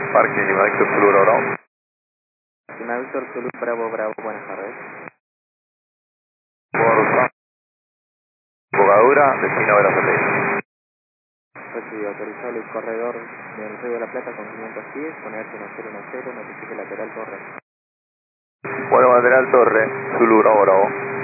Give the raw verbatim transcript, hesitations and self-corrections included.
Parque Lima Víctor Zulu Bravo. Lima Víctor Zulu Bravo Bravo, buenas tardes. Por Bogadura, destino Verazate. Recibido, autorizado el corredor del Río de la Plata con quinientos pies, poner uno cero uno cero, notifique lateral torre. Vuelo lateral Torre, Zulu Bravo Bravo.